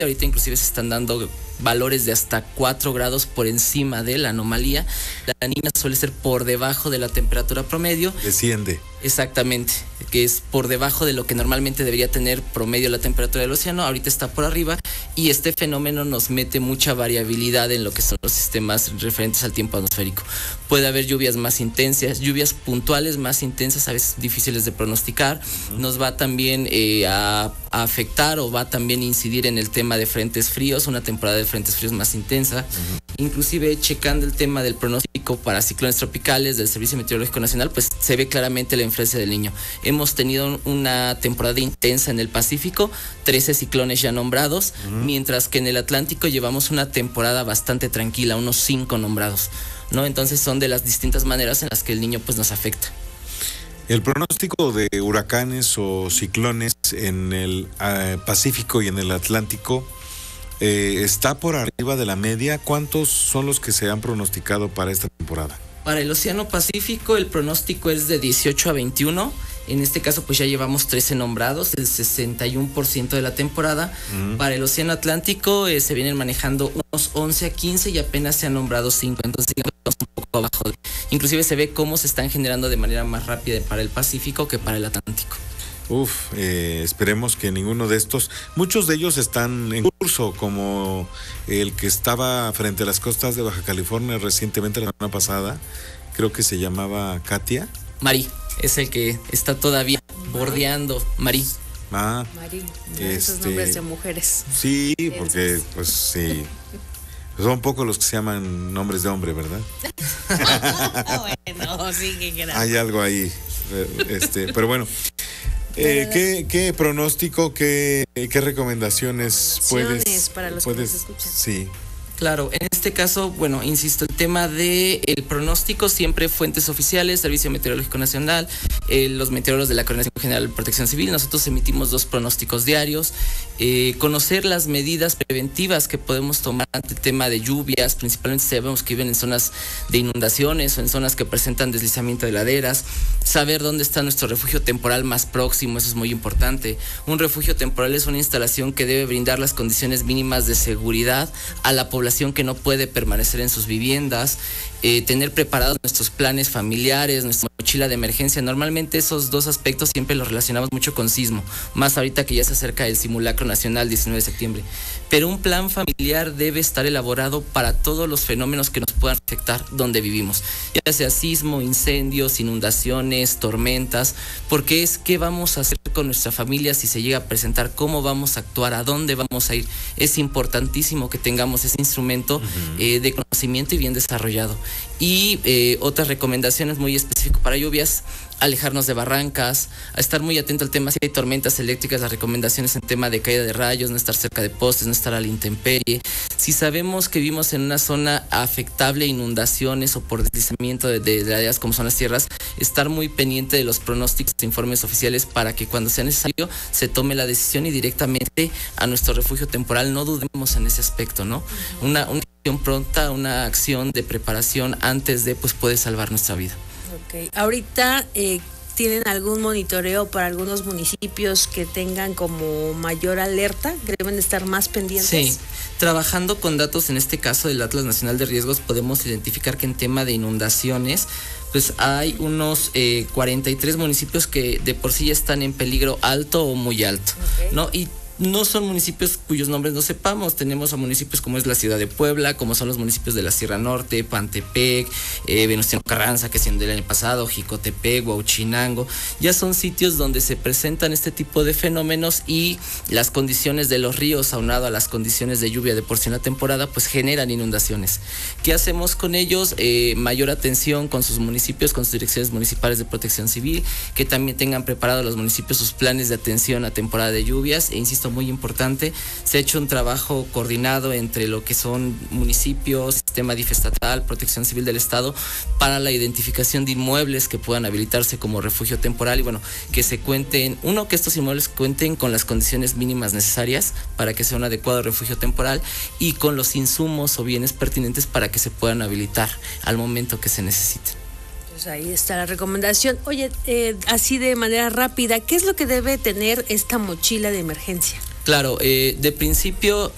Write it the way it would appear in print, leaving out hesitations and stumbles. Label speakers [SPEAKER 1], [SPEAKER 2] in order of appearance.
[SPEAKER 1] ahorita inclusive se están dando valores de hasta 4 grados por encima de la anomalía. La niña suele ser por debajo de la temperatura promedio.
[SPEAKER 2] Desciende.
[SPEAKER 1] Exactamente, que es por debajo de lo que normalmente debería tener promedio la temperatura del océano, ahorita está por arriba, y este fenómeno nos mete mucha variabilidad en lo que son los sistemas referentes al tiempo atmosférico. Puede haber lluvias más intensas, lluvias puntuales más intensas, a veces difíciles de pronosticar. Nos va también a afectar o va también a incidir en el tema de frentes fríos, una temporada de frentes fríos más intensa. Inclusive checando el tema del pronóstico para ciclones tropicales del Servicio Meteorológico Nacional, pues se ve claramente la influencia del Niño. Hemos tenido una temporada intensa en el Pacífico, 13 ciclones ya nombrados, mientras que en el Atlántico llevamos una temporada bastante tranquila, unos 5 nombrados, ¿no? Entonces son de las distintas maneras en las que el Niño pues nos afecta.
[SPEAKER 2] El pronóstico de huracanes o ciclones en el Pacífico y en el Atlántico está por arriba de la media. ¿Cuántos son los que se han pronosticado para esta temporada?
[SPEAKER 1] Para el Océano Pacífico el pronóstico es de 18 a 21. En este caso pues ya llevamos 13 nombrados, el 61% de la temporada. Para el Océano Atlántico se vienen manejando unos 11 a 15 y apenas se han nombrado 5. Entonces digamos un poco abajo. Inclusive se ve cómo se están generando de manera más rápida para el Pacífico que para el Atlántico.
[SPEAKER 2] Esperemos que ninguno de estos, muchos de ellos están en curso, como el que estaba frente a las costas de Baja California recientemente, la semana pasada, creo que se llamaba Katia.
[SPEAKER 1] Mari, es el que está todavía bordeando. Mari.
[SPEAKER 3] Mari, esos nombres de mujeres.
[SPEAKER 2] Sí, porque pues sí, son pocos los que se llaman nombres de hombre, ¿verdad?
[SPEAKER 3] Bueno, sí, que gracias.
[SPEAKER 2] Hay algo ahí, pero bueno. ¿Qué pronóstico, qué recomendaciones puedes
[SPEAKER 3] para los que nos escuchan?
[SPEAKER 2] Sí.
[SPEAKER 1] Claro, en este caso, bueno, insisto, el tema de el pronóstico, siempre fuentes oficiales, Servicio Meteorológico Nacional, los meteorólogos de la Coordinación General de Protección Civil. Nosotros emitimos 2 pronósticos diarios. Conocer las medidas preventivas que podemos tomar ante el tema de lluvias, principalmente sabemos que viven en zonas de inundaciones o en zonas que presentan deslizamiento de laderas. Saber dónde está nuestro refugio temporal más próximo, eso es muy importante. Un refugio temporal es una instalación que debe brindar las condiciones mínimas de seguridad a la población que no puede permanecer en sus viviendas. Tener preparados nuestros planes familiares, nuestra mochila de emergencia. Normalmente esos 2 aspectos siempre los relacionamos mucho con sismo, más ahorita que ya se acerca el simulacro nacional 19 de septiembre. Pero un plan familiar debe estar elaborado para todos los fenómenos que nos puedan afectar donde vivimos, ya sea sismo, incendios, inundaciones, tormentas, porque es qué vamos a hacer con nuestra familia si se llega a presentar, cómo vamos a actuar, a dónde vamos a ir. Es importantísimo que tengamos ese instrumento de conocimiento y bien desarrollado. Y otras recomendaciones muy específicas para lluvias: alejarnos de barrancas, a estar muy atento al tema si hay tormentas eléctricas, las recomendaciones en tema de caída de rayos, no estar cerca de postes, no estar a la intemperie. Si sabemos que vivimos en una zona afectable a inundaciones o por deslizamiento de áreas como son las sierras, estar muy pendiente de los pronósticos e informes oficiales para que cuando sea necesario se tome la decisión y directamente a nuestro refugio temporal. No dudemos en ese aspecto, ¿no? Una acción pronta, una acción de preparación antes de, pues puede salvar nuestra vida.
[SPEAKER 3] Okay. Ahorita ¿tienen algún monitoreo para algunos municipios que tengan como mayor alerta, que deben estar más pendientes?
[SPEAKER 1] Sí, trabajando con datos, en este caso del Atlas Nacional de Riesgos, podemos identificar que en tema de inundaciones, pues hay unos 43 municipios que de por sí ya están en peligro alto o muy alto, ¿no? Y no son municipios cuyos nombres no sepamos. Tenemos a municipios como es la ciudad de Puebla, como son los municipios de la Sierra Norte, Pantepec, Venustiano Carranza, que siendo del año pasado, Jicotepec, Huauchinango. Ya son sitios donde se presentan este tipo de fenómenos y las condiciones de los ríos, aunado a las condiciones de lluvia de por sí en la temporada, pues generan inundaciones. ¿Qué hacemos con ellos? Mayor atención con sus municipios, con sus direcciones municipales de protección civil, que también tengan preparados los municipios sus planes de atención a temporada de lluvias. E insisto, muy importante, se ha hecho un trabajo coordinado entre lo que son municipios, sistema DIF estatal, protección civil del estado, para la identificación de inmuebles que puedan habilitarse como refugio temporal y bueno, que se cuenten, que estos inmuebles cuenten con las condiciones mínimas necesarias para que sea un adecuado refugio temporal y con los insumos o bienes pertinentes para que se puedan habilitar al momento que se necesiten.
[SPEAKER 3] Pues ahí está la recomendación. Oye, así de manera rápida, ¿qué es lo que debe tener esta mochila de emergencia?
[SPEAKER 1] Claro, de principio